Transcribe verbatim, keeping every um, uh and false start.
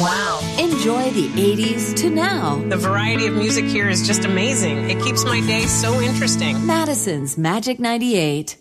Wow. Enjoy the eighties to now. The variety of music here is just amazing. It keeps my day so interesting. Madison's Magic ninety-eight.